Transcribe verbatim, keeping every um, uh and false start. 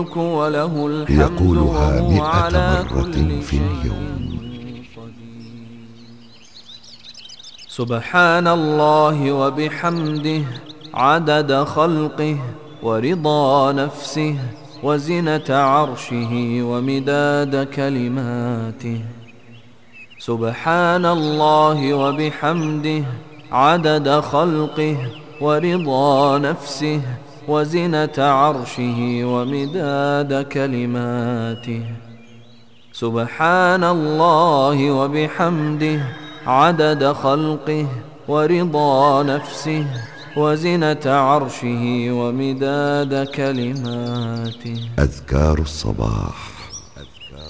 وله الحمد يقولها وهو على مئة مرة كل في شيء اليوم. قدير. سبحان الله وبحمده عدد خلقه ورضا نفسه وزنة عرشه ومداد كلماته. سبحان الله وبحمده عدد خلقه ورضا نفسه وزنة عرشه ومداد كلماته. سبحان الله وبحمده عدد خلقه ورضا نفسه وزنة عرشه ومداد كلماته. أذكار الصباح.